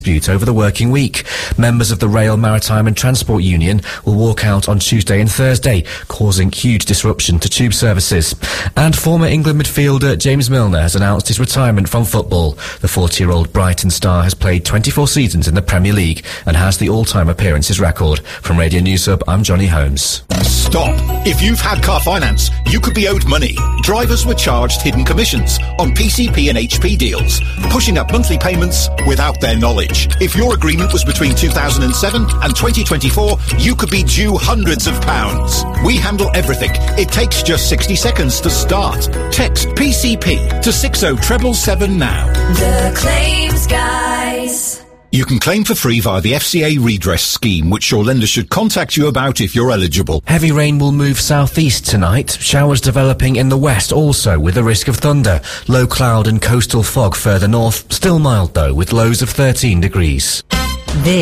dispute over the working week. Members of the Rail, Maritime and Transport Union will walk out on Tuesday and Thursday, causing huge disruption to tube services. And former England midfielder James Milner has announced his retirement from football. The 40-year-old Brighton star has played 24 seasons in the Premier League and has the all-time appearances record. From Radio News Hub, I'm Johnny Holmes. Stop. If you've had car finance, you could be owed money. Drivers were charged hidden commissions on PCP and HP deals, pushing up monthly payments without their knowledge. If your agreement was between 2007 and 2024, you could be due hundreds of pounds. We handle everything. It takes just 60 seconds to start. Text PCP to 60777 now. The Claims Guys. You can claim for free via the FCA redress scheme, which your lender should contact you about if you're eligible. Heavy rain will move southeast tonight. Showers developing in the west also, with a risk of thunder. Low cloud and coastal fog further north. Still mild though, with lows of 13 degrees.